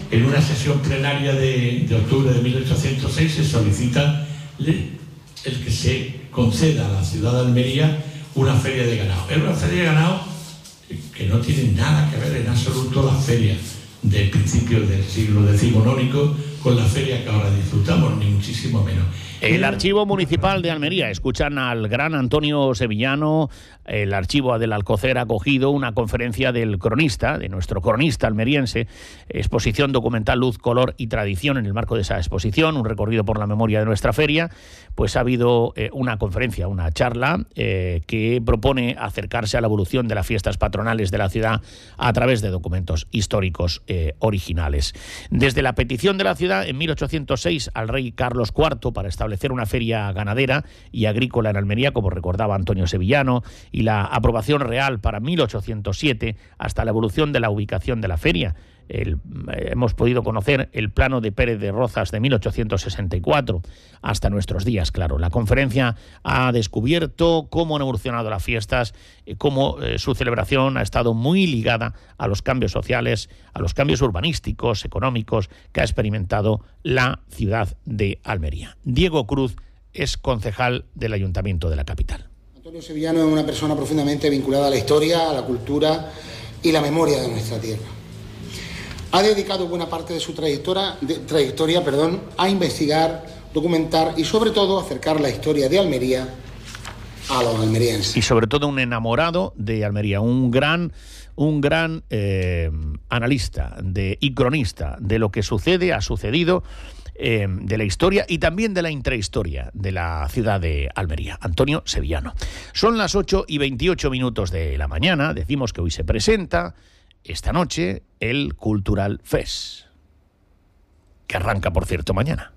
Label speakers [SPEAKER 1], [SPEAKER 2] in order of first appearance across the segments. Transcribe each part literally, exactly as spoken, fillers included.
[SPEAKER 1] en una sesión plenaria de, de octubre de mil ochocientos seis se solicita el que se conceda a la ciudad de Almería una feria de ganado. Es una feria de ganado que no tiene nada que ver en absoluto la feria de principios del siglo decimonónico con la feria que ahora disfrutamos, ni muchísimo menos.
[SPEAKER 2] El Archivo Municipal de Almería, escuchan al gran Antonio Sevillano. El Archivo del Alcocer ha acogido una conferencia del cronista, de nuestro cronista almeriense, exposición documental Luz, Color y Tradición. En el marco de esa exposición, un recorrido por la memoria de nuestra feria, pues ha habido eh, una conferencia, una charla eh, que propone acercarse a la evolución de las fiestas patronales de la ciudad a través de documentos históricos eh, originales. Desde la petición de la ciudad en mil ochocientos seis al rey Carlos cuarto para establecer una feria ganadera y agrícola en Almería, como recordaba Antonio Sevillano, y la aprobación real para mil ochocientos siete hasta la evolución de la ubicación de la feria. El, eh, hemos podido conocer el plano de Pérez de Rozas de mil ochocientos sesenta y cuatro hasta nuestros días, claro. La conferencia ha descubierto cómo han evolucionado las fiestas, eh, cómo eh, su celebración ha estado muy ligada a los cambios sociales, a los cambios urbanísticos, económicos que ha experimentado la ciudad de Almería. Diego Cruz es concejal del Ayuntamiento de la capital.
[SPEAKER 3] Antonio Sevillano es una persona profundamente vinculada a la historia, a la cultura y la memoria de nuestra tierra. Ha dedicado buena parte de su trayectoria, de, trayectoria perdón, a investigar, documentar y sobre todo acercar la historia de Almería a los almerienses.
[SPEAKER 2] Y sobre todo un enamorado de Almería, un gran, un gran eh, analista de, y cronista de lo que sucede, ha sucedido, eh, de la historia y también de la intrahistoria de la ciudad de Almería. Antonio Sevillano. Son las ocho y veintiocho minutos de la mañana. Decimos que hoy se presenta esta noche el Cultural Fest, que arranca, por cierto, mañana.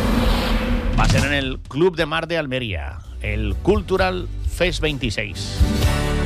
[SPEAKER 2] Va a ser en el Club de Mar de Almería, el Cultural Fest veintiséis.